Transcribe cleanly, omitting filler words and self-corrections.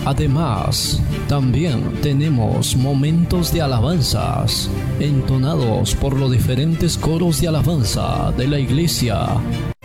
Además, también tenemos momentos de alabanzas, entonados por los diferentes coros de alabanza de la iglesia.